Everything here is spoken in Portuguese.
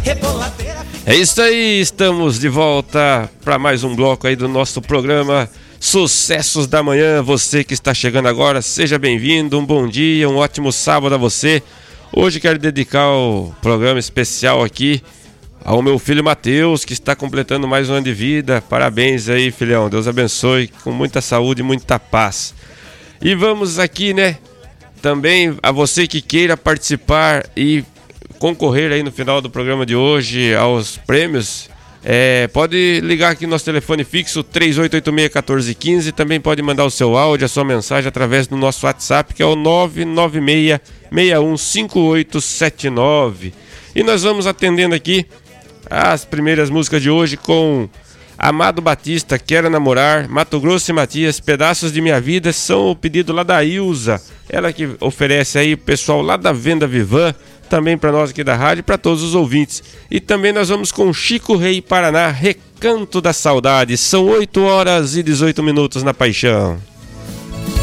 É isso aí, estamos de volta para mais um bloco aí do nosso programa Sucessos da Manhã. Você que está chegando agora, seja bem-vindo, um bom dia, um ótimo sábado a você. Hoje quero dedicar o programa especial aqui ao meu filho Matheus, que está completando mais um ano de vida. Parabéns aí, filhão, Deus abençoe, com muita saúde e muita paz. E vamos aqui, né, também a você que queira participar e concorrer aí no final do programa de hoje aos prêmios, pode ligar aqui no nosso telefone fixo 3886-1415, também pode mandar o seu áudio, a sua mensagem através do nosso WhatsApp, que é o 996-615879. E nós vamos atendendo aqui as primeiras músicas de hoje com Amado Batista, Quero Namorar, Mato Grosso e Matias, Pedaços de Minha Vida, são o pedido lá da Ilza, ela que oferece aí o pessoal lá da Venda Vivan, também para nós aqui da rádio e para todos os ouvintes. E também nós vamos com Chico Rei Paraná, Recanto da Saudade. São 8 horas e 18 minutos na Paixão.